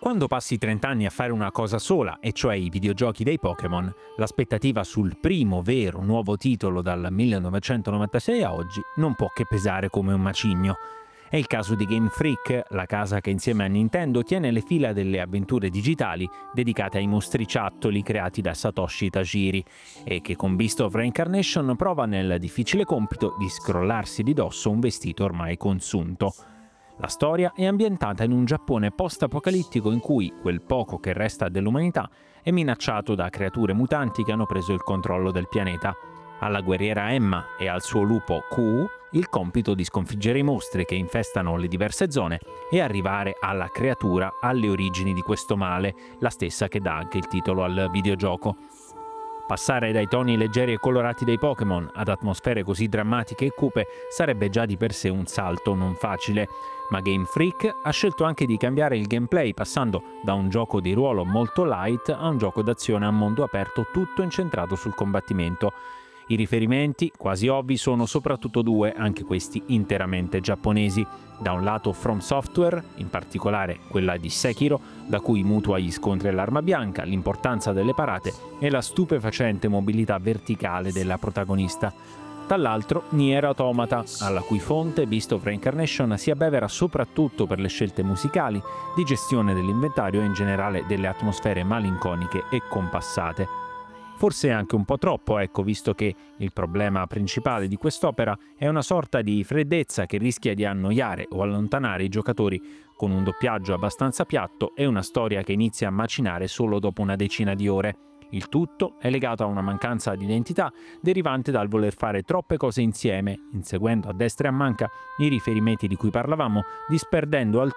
Quando passi 30 anni a fare una cosa sola, e cioè i videogiochi dei Pokémon, l'aspettativa sul primo vero nuovo titolo dal 1996 a oggi non può che pesare come un macigno. È il caso di Game Freak, la casa che insieme a Nintendo tiene le fila delle avventure digitali dedicate ai mostriciattoli creati da Satoshi Tajiri e che con Beast of Reincarnation prova nel difficile compito di scrollarsi di dosso un vestito ormai consunto. La storia è ambientata in un Giappone post-apocalittico in cui quel poco che resta dell'umanità è minacciato da creature mutanti che hanno preso il controllo del pianeta. Alla guerriera Emma e al suo lupo Ku il compito di sconfiggere i mostri che infestano le diverse zone e arrivare alla creatura alle origini di questo male, la stessa che dà anche il titolo al videogioco. Passare dai toni leggeri e colorati dei Pokémon ad atmosfere così drammatiche e cupe sarebbe già di per sé un salto non facile, ma Game Freak ha scelto anche di cambiare il gameplay passando da un gioco di ruolo molto light a un gioco d'azione a mondo aperto tutto incentrato sul combattimento. I riferimenti, quasi ovvi, sono soprattutto due, anche questi interamente giapponesi. Da un lato From Software, in particolare quella di Sekiro, da cui mutua gli scontri all'arma bianca, l'importanza delle parate e la stupefacente mobilità verticale della protagonista. Dall'altro Nier Automata, alla cui fonte Beast of Reincarnation si abbevera soprattutto per le scelte musicali, di gestione dell'inventario e in generale delle atmosfere malinconiche e compassate. Forse anche un po' troppo, visto che il problema principale di quest'opera è una sorta di freddezza che rischia di annoiare o allontanare i giocatori, con un doppiaggio abbastanza piatto e una storia che inizia a macinare solo dopo una decina di ore. Il tutto è legato a una mancanza di identità derivante dal voler fare troppe cose insieme, inseguendo a destra e a manca i riferimenti di cui parlavamo, disperdendo al